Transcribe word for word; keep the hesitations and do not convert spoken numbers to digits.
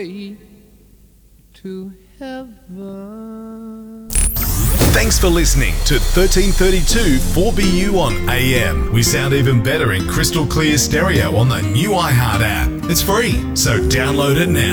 way to heaven. Thanks for listening to thirteen thirty-two four B U on A M. We sound even better in crystal clear stereo on the new iHeart app. It's free, so download it now.